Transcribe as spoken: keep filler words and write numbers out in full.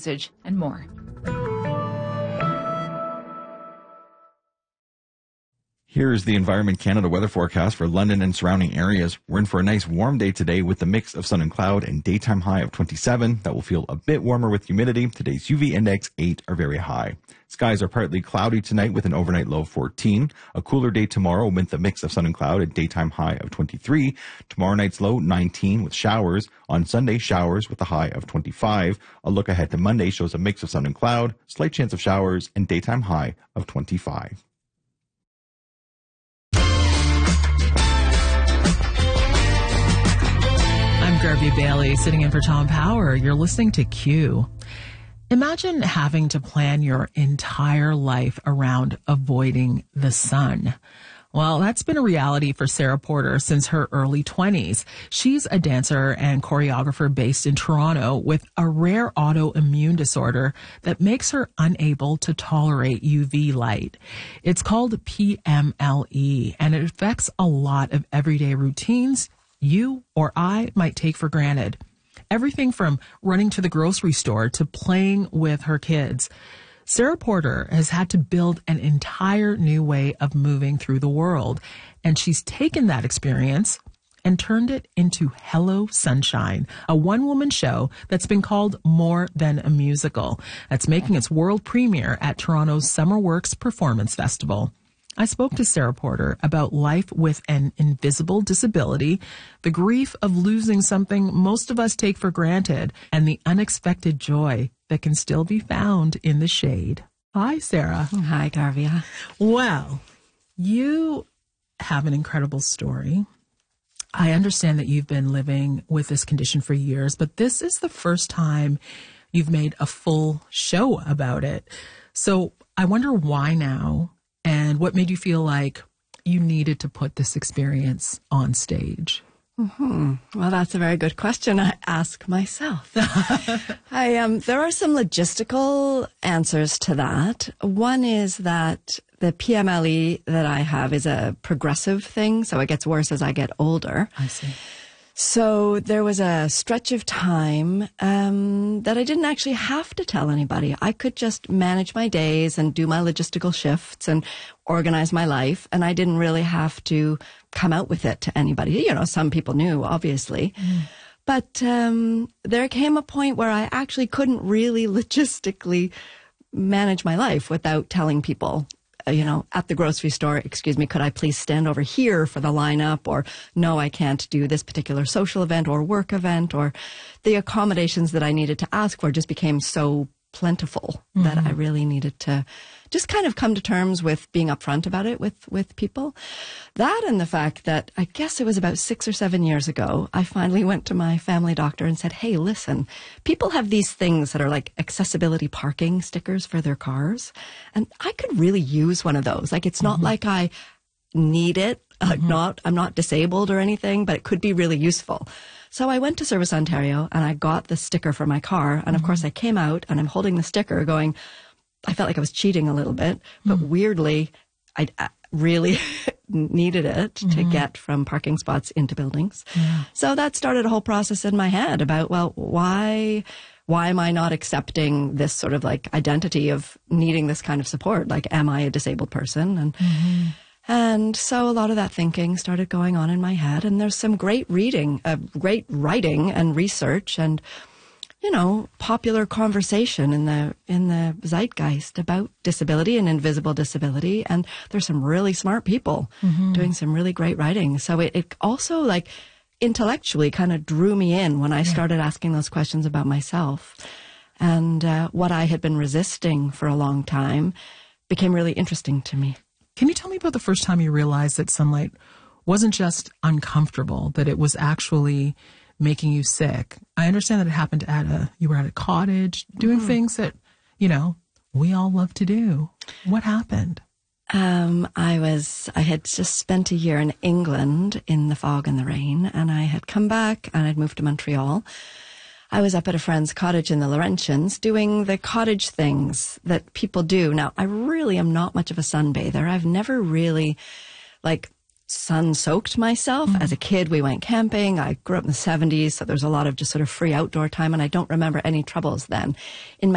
usage, and more. Here is the Environment Canada weather forecast for London and surrounding areas. We're in for a nice warm day today with a mix of sun and cloud and daytime high of twenty-seven. That will feel a bit warmer with humidity. Today's U V index eight are very high. Skies are partly cloudy tonight with an overnight low of fourteen. A cooler day tomorrow with a mix of sun and cloud and daytime high of twenty-three. Tomorrow night's low nineteen with showers. On Sunday, showers with a high of twenty-five. A look ahead to Monday shows a mix of sun and cloud, slight chance of showers, and daytime high of twenty-five. I'm Garvey Bailey, sitting in for Tom Power. You're listening to Q. Imagine having to plan your entire life around avoiding the sun. Well, that's been a reality for Sarah Porter since her early twenties. She's a dancer and choreographer based in Toronto with a rare autoimmune disorder that makes her unable to tolerate U V light. It's called P M L E, and it affects a lot of everyday routines you or I might take for granted. Everything from running to the grocery store to playing with her kids. Sarah Porter has had to build an entire new way of moving through the world, and she's taken that experience and turned it into Hello Sunshine, a one-woman show that's been called more than a musical. That's making its world premiere at Toronto's Summer Works Performance Festival. I spoke to Sarah Porter about life with an invisible disability, the grief of losing something most of us take for granted, and the unexpected joy that can still be found in the shade. Hi, Sarah. Hi, Garvey. Well, you have an incredible story. I understand that you've been living with this condition for years, but this is the first time you've made a full show about it. So I wonder why now? And what made you feel like you needed to put this experience on stage? Mm-hmm. Well, that's a very good question. I ask myself. I um, there are some logistical answers to that. One is that the P M L E that I have is a progressive thing, so it gets worse as I get older. I see. So there was a stretch of time um, that I didn't actually have to tell anybody. I could just manage my days and do my logistical shifts and organize my life. And I didn't really have to come out with it to anybody. You know, some people knew, obviously. Mm. But um, there came a point where I actually couldn't really logistically manage my life without telling people. You know, at the grocery store, excuse me, could I please stand over here for the lineup? Or no, I can't do this particular social event or work event. Or the accommodations that I needed to ask for just became so plentiful mm-hmm. that I really needed to just kind of come to terms with being upfront about it with, with people. That and the fact that I guess it was about six or seven years ago, I finally went to my family doctor and said, hey, listen, people have these things that are like accessibility parking stickers for their cars. And I could really use one of those. Like, it's not mm-hmm. like I need it. Mm-hmm. I'm not, I'm not disabled or anything, but it could be really useful. So I went to Service Ontario and I got the sticker for my car. And mm-hmm. of course I came out and I'm holding the sticker going, I felt like I was cheating a little bit, but mm. weirdly, I, I really needed it mm-hmm. to get from parking spots into buildings. Yeah. So that started a whole process in my head about, well, why, why am I not accepting this sort of like identity of needing this kind of support? Like, am I a disabled person? And, mm-hmm. and so a lot of that thinking started going on in my head. And there's some great reading, uh, great writing and research and, you know, popular conversation in the in the zeitgeist about disability and invisible disability. And there's some really smart people mm-hmm. doing some really great writing. So it, it also, like, intellectually kind of drew me in when I yeah. started asking those questions about myself. And uh, what I had been resisting for a long time became really interesting to me. Can you tell me about the first time you realized that sunlight wasn't just uncomfortable, that it was actually making you sick? I understand that it happened at a, you were at a cottage doing mm. things that, you know, we all love to do. What happened? Um, I was, I had just spent a year in England in the fog and the rain, and I had come back and I'd moved to Montreal. I was up at a friend's cottage in the Laurentians doing the cottage things that people do. Now, I really am not much of a sunbather. I've never really, like, sun-soaked myself. Mm. As a kid, we went camping. I grew up in the seventies, so there's a lot of just sort of free outdoor time, and I don't remember any troubles then. In my